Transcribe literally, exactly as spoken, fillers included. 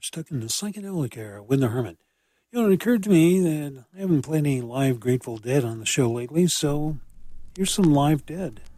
stuck in the psychedelic era with the Hermit. You know, it occurred to me that I haven't played any live Grateful Dead on the show lately, so here's some live Dead.